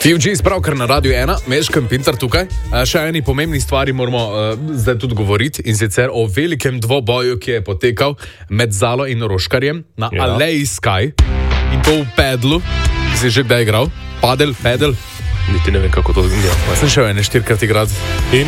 FUG spravkar na Radio 1, Meškem Pintar tukaj. Še eni pomembni stvari moramo zdaj tudi govoriti, in sicer o velikem dvoboju, ki je potekal med Zalo in Roškarjem na Aleji Sky. In to v pedlu. Si že kdaj igral? Padel? Niti ne vem, kako to zgleda. Sem šel 4-krat igrati. In?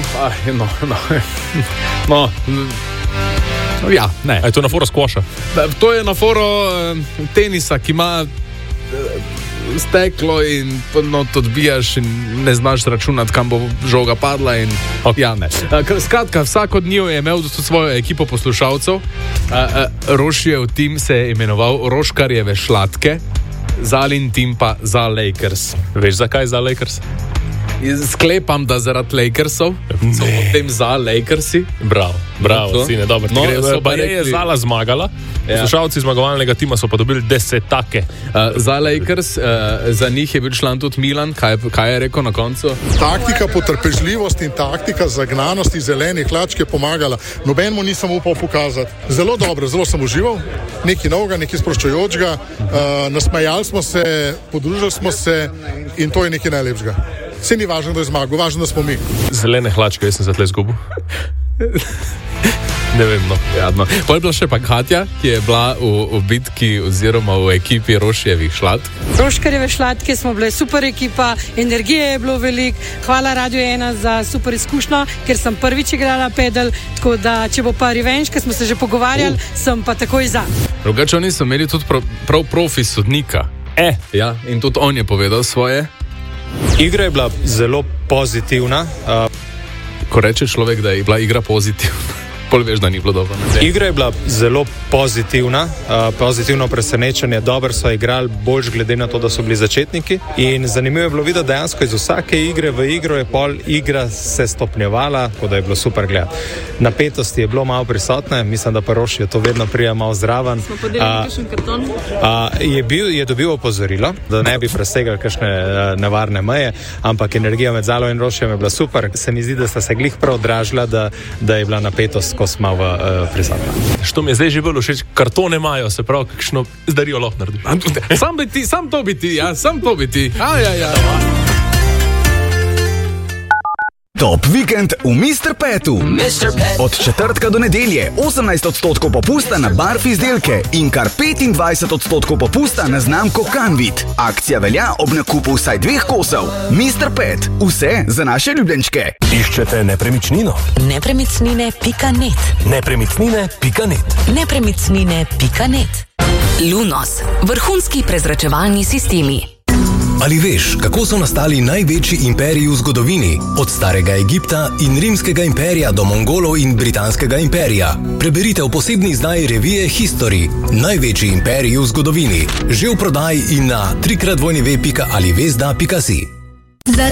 Ja, ne. A je to na foro skvoša? To je na foro tenisa, ki ima steklo in to odbijaš in ne znaš računati, kam bo žoga padla in ja, ne. Skratka, vsak od njih je imel tudi svojo ekipo poslušalcev. Rošijev tim se je imenoval Roškarjeve šlatke, Zalin tim pa za Lakers. Veš, zakaj za Lakers? Sklepam, da zaradi Lakersov so potem za Lakersi. Bravo, sine, dobro. Je Zala zmagala, poslušalci zmagovalnega tima so pa dobili 10 take. Za Lakers, za njih je bil član tudi Milan. Kaj je rekel na koncu? Taktika potrpežljivosti in taktika zagnanosti zelenih hlačk je pomagala. Nobenemu nisem upal pokazati. Zelo dobro, zelo sem užival. Nekaj novega, nekaj sproščujočega. Nasmejali smo se, podružili smo se in to je nekaj najlepšega. Vse ni važno, da je zmagal, važno, da smo mi. Zelene hlačke, jaz sem se tle zgubil. Ne vem, no. Jadno. Pol je bila še pa Katja, ki je bila v bitki oziroma v ekipi Rošijevih šlatk. Roškarjeve šlatke smo bile super ekipa, energije je bilo veliko. Hvala Radio 1 za super izkušnjo, ker sem prvič igrala pedal, tako da če bo pa revenge, ker smo se že pogovarjali, sem pa takoj za. Drugače oni so imeli tudi prav profi sodnika. Ja, in tudi on je povedal svoje. Igra je bila zelo pozitivna. Ko reče človek, da je bila igra pozitivna, pol veš, da ni bilo dobro. Igra je bila zelo pozitivna, pozitivno presenečenje, dobro so igrali, boljš glede na to, da so bili začetniki. In zanimivo je bilo videti, dejansko iz vsake igre v igro je pol igra se stopnjevala, tako da je bilo super gledati. Napetosti je bilo malo prisotne, mislim, da pa Roši je to vedno prija malo zraven. Smo podelili kakšen karton? Je dobil opozorilo, da ne bi presegali kakšne nevarne meje, ampak energija med Zalo in Rošijem je bila super. Se mi zdi, da sta se glih prav odražila, da je bila napetost, ko smo prisotna. Što mi je zdaj že bilo všeč, kartone imajo, se pravi, kakšno zdarijo lahko narediš. Sam to bi ti. Ja. Top vikend v Mr. Petu. Od četrtka do nedelje 18% popusta na barf izdelke in kar 25% popusta na znamko Canvit. Akcija velja ob nakupu vsaj 2 kosov. Mr. Pet. Vse za naše ljubljenčke. Iščete nepremičnino? Nepremičnine.net Nepremičnine.net Lunos. Vrhunski prezračevalni sistemi. Ali veš, kako so nastali največji imperiji v zgodovini? Od starega Egipta in rimskega imperija do Mongolov in britanskega imperija. Preberite v posebni izdaji revije History. Največji imperiji v zgodovini. Že v prodaji in na www.alivesda.si.